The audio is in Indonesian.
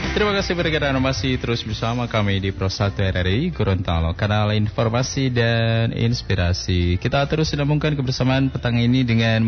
Terima kasih berkenan masih terus bersama kami di Pro 1 RRI Gorontalo, kanal informasi dan inspirasi. Kita terus sambungkan kebersamaan petang ini dengan